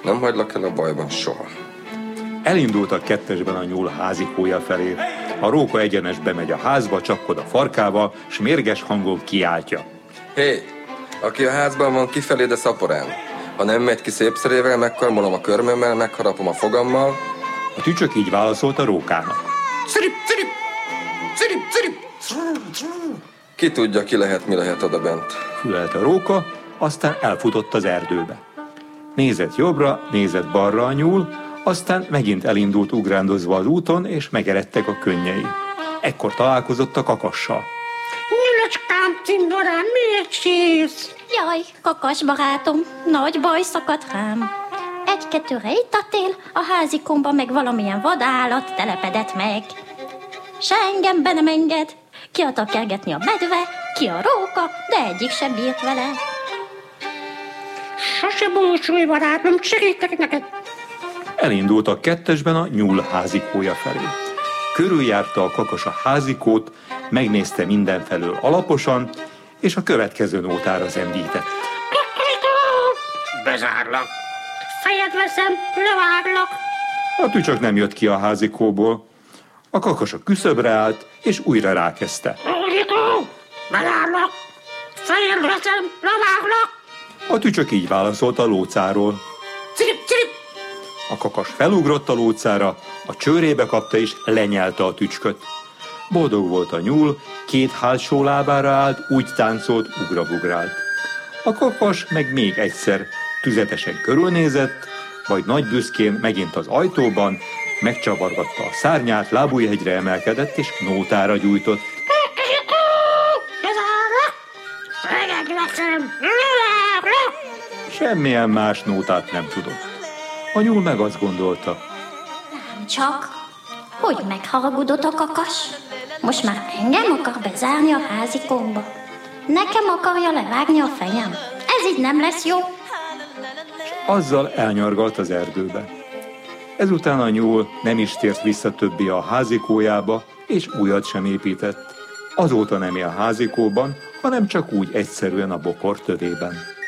Nem hagylak el a bajban soha. Elindultak kettesben a nyúl házikója felé. A róka egyenesbe megy a házba, csapkod a farkával, s mérges hangon kiáltja. Hé, aki a házban van, kifelé, de szaporán. Ha nem megy ki szép szerével, megkarmolom a körmömmel, megharapom a fogammal. A tücsök így válaszolt a rókának. Cirip, cirip, cirip, cirip. Ki tudja, ki lehet, mi lehet odabent. Fülelt a róka, aztán elfutott az erdőbe. Nézett jobbra, nézett balra a nyúl, aztán megint elindult ugrándozva az úton, és megeredtek a könnyei. Ekkor találkozott a kakassal. Nyulocskám, cimborám, miért sírsz? Jaj, kakas barátom, nagy baj szakadt rám. Egy-kettőre ittatél, a házikomba meg valamilyen vadállat telepedett meg. Se engem be nem enged, ki akar kergetni a medve, ki a róka, de egyik sem bírt vele. Sose búsulj, barátom, segítek neked. Elindultak kettesben a nyúl házikója felé. Körüljárta a kakas a házikót, megnézte mindenfelől alaposan, és a következő nótára zendített. Bezárlak. Fejed veszem, leváglak. A tücsök nem jött ki a házikóból. A kakas a küszöbre állt, és újra rákezdte. Bezárlak. Fejed veszem, leváglak. A tücsök így válaszolt a lócáról. Cirip, cirip. A kakas felugrott a lócára, a csőrébe kapta és lenyelte a tücsköt. Boldog volt a nyúl, két hátsó lábára állt, úgy táncolt, ugrabugrált. A kakas meg még egyszer tüzetesen körülnézett, majd nagy büszkén megint az ajtóban megcsavargatta a szárnyát, lábujjhegyre emelkedett és nótára gyújtott. Semmilyen más nótát nem tudott. A nyúl meg azt gondolta. Nem csak, hogy megharagudott a kakas. Most már engem akar bezárni a házikomba. Nekem akarja levágni a fejem. Ez így nem lesz jó. Azzal elnyargalt az erdőbe. Ezután a nyúl nem is tért vissza többi a házikójába, és újat sem épített. Azóta nem él házikóban, hanem csak úgy egyszerűen a bokor tövében.